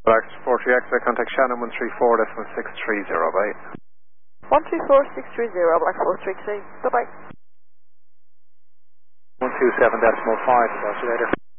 Black 43X, contact Shannon 134.630, bye. 134.630, Black 433. Bye-bye. 127.5, talk to you later.